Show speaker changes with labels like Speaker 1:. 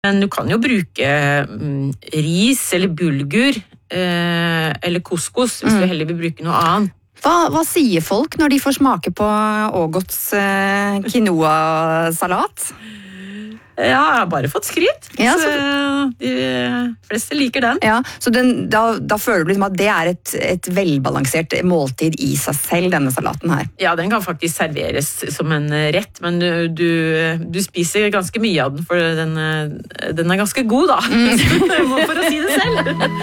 Speaker 1: Men du kan jo bruke ris eller bulgur eller couscous hvis du heller vil bruke noe annet.
Speaker 2: Hva sier folk når de får smake på Ågots quinoa-salat?
Speaker 1: Ja, jeg har bare fått skryt.
Speaker 2: Ja,
Speaker 1: så de fleste liker den.
Speaker 2: Ja, så da føler du liksom at det er et velbalansert måltid i seg selv, denne salaten her.
Speaker 1: Ja, den kan faktisk serveres som en rett, men du spiser ganske mye av den, for den er ganske god da, for å si det selv.